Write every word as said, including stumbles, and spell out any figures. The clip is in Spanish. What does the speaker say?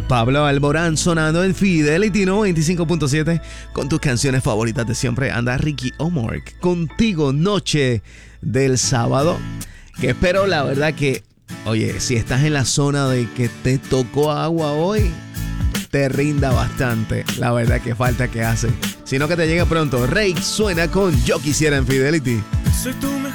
Pablo Alborán sonando en Fidelity noventa y cinco punto siete con tus canciones favoritas de siempre. Anda Ricky Omar contigo noche del sábado. Que espero la verdad que, oye, si estás en la zona de que te tocó agua hoy, te rinda bastante. La verdad que falta que hace. Sino que te llegue pronto. Rake suena con Yo Quisiera en Fidelity. Soy tu mejor